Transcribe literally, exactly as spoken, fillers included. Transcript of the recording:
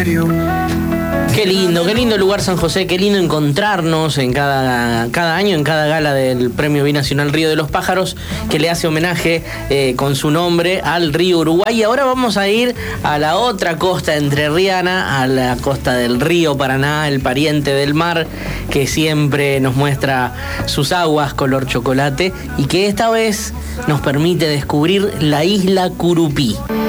serio. Qué lindo, qué lindo lugar San José, qué lindo encontrarnos en cada, cada año, en cada gala del Premio Binacional Río de los Pájaros, que le hace homenaje eh, con su nombre al río Uruguay. Y ahora vamos a ir a la otra costa entrerriana, a la costa del río Paraná, el pariente del mar, que siempre nos muestra sus aguas color chocolate y que esta vez nos permite descubrir la isla Curupí.